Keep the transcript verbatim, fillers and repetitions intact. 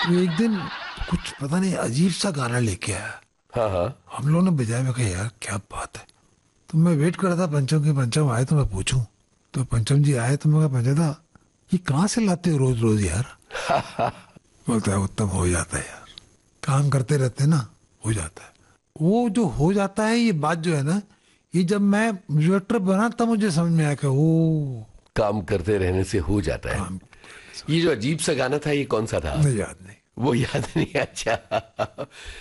तो एक दिन कुछ पता नहीं अजीब सा गाना लेके आया। हाँ हाँ। हम लोगों ने बजाया, मैं कहा यार क्या बात है। तो मैं वेट कर रहा था पंचम के, पंचम आए तो मैं पूछूं। तो पंचम जी आए तो मैं कहा पंचम दा ये कहाँ से लाते हो रोज रोज यार। बोलता है उत्तम हो जाता है यार, काम करते रहते ना, हो जाता है। वो जो हो जाता है, ये बात जो है ना, ये जब मैं डायरेक्टर बना तब मुझे समझ में आया कि ओ काम करते रहने से हो जाता है। काम। ये जो अजीब सा गाना था, ये कौन सा था? नहीं, याद नहीं। वो याद नहीं। अच्छा।